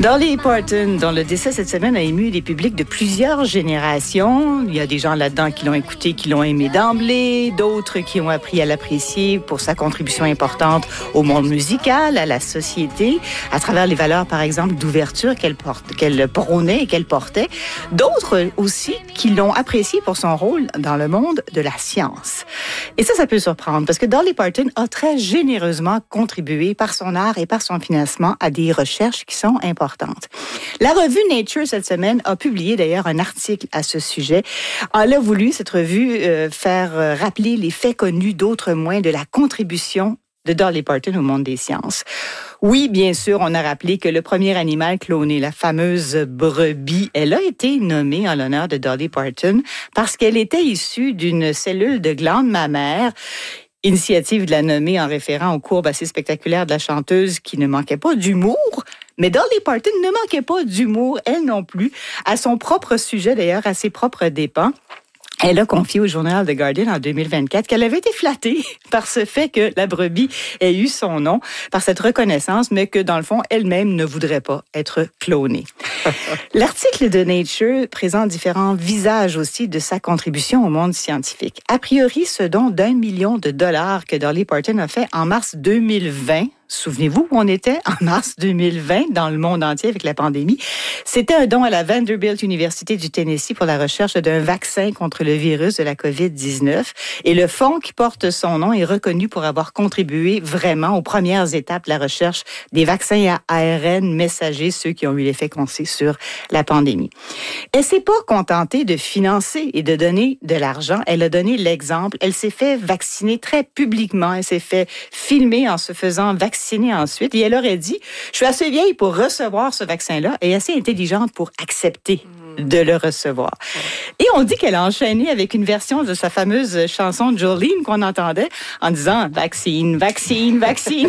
Dolly Parton, dont le décès cette semaine a ému les publics de plusieurs générations. Il y a des gens là-dedans qui l'ont écouté, qui l'ont aimé d'emblée, d'autres qui ont appris à l'apprécier pour sa contribution importante au monde musical, à la société, à travers les valeurs, par exemple, d'ouverture qu'elle prônait et qu'elle portait. D'autres aussi qui l'ont apprécié pour son rôle dans le monde de la science. Et ça peut surprendre parce que Dolly Parton a très généreusement contribué par son art et par son financement à des recherches qui sont importantes. La revue Nature, cette semaine, a publié d'ailleurs un article à ce sujet. Elle a voulu, cette revue, faire rappeler les faits connus d'autres moins de la contribution de Dolly Parton au monde des sciences. Oui, bien sûr, on a rappelé que le premier animal cloné, la fameuse brebis, elle a été nommée en l'honneur de Dolly Parton parce qu'elle était issue d'une cellule de glande mammaire. Initiative de la nommer en référant aux courbes assez spectaculaires de la chanteuse qui ne manquait pas d'humour. Mais Dolly Parton ne manquait pas d'humour, elle non plus, à son propre sujet d'ailleurs, à ses propres dépens. Elle a confié au journal The Guardian en 2024 qu'elle avait été flattée par ce fait que la brebis ait eu son nom, par cette reconnaissance, mais que dans le fond, elle-même ne voudrait pas être clonée. L'article de Nature présente différents visages aussi de sa contribution au monde scientifique. A priori, ce don d'$1 million que Dolly Parton a fait en mars 2020, souvenez-vous où on était en mars 2020 dans le monde entier avec la pandémie. C'était un don à la Vanderbilt Université du Tennessee pour la recherche d'un vaccin contre le virus de la COVID-19. Et le fonds qui porte son nom est reconnu pour avoir contribué vraiment aux premières étapes de la recherche des vaccins à ARN messagers, ceux qui ont eu l'effet qu'on sait sur la pandémie. Elle s'est pas contentée de financer et de donner de l'argent. Elle a donné l'exemple. Elle s'est fait vacciner très publiquement. Elle s'est fait filmer en se faisant vacciner ensuite. Et elle aurait dit, je suis assez vieille pour recevoir ce vaccin-là et assez intelligente pour accepter de le recevoir. Et on dit qu'elle a enchaîné avec une version de sa fameuse chanson Jolene qu'on entendait en disant « Vaccine, vaccine, vaccine,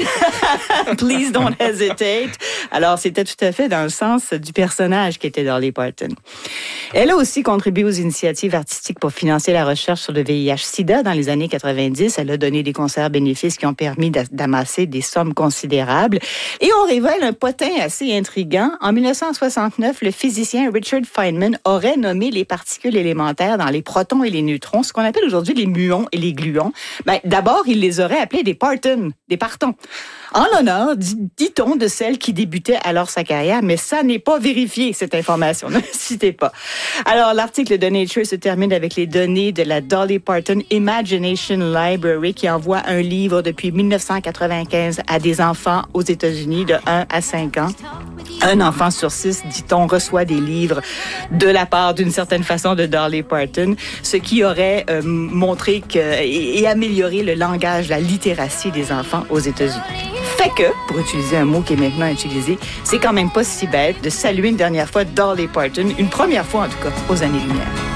please don't hesitate ». Alors, c'était tout à fait dans le sens du personnage qui était Dolly Parton. Elle a aussi contribué aux initiatives artistiques pour financer la recherche sur le VIH-Sida dans les années 90. Elle a donné des concerts bénéfices qui ont permis d'amasser des sommes considérables. Et on révèle un potin assez intriguant. En 1969, le physicien Richard Feynman aurait nommé les particules élémentaires dans les protons et les neutrons, ce qu'on appelle aujourd'hui les muons et les gluons. D'abord, il les aurait appelés des partons, en l'honneur, dit-on, de celle qui débutait alors sa carrière, mais ça n'est pas vérifié, cette information, ne citez pas. Alors, l'article de Nature se termine avec les données de la Dolly Parton Imagination Library qui envoie un livre depuis 1995 à des enfants aux États-Unis de 1 à 5 ans. Un enfant sur 6, dit-on, reçoit des livres de la part d'une certaine façon de Dolly Parton, ce qui aurait montré et amélioré le langage, la littératie des enfants aux États-Unis. Fait que, pour utiliser un mot qui est maintenant utilisé, c'est quand même pas si bête de saluer une dernière fois Dolly Parton, une première fois en tout cas, aux années-lumière.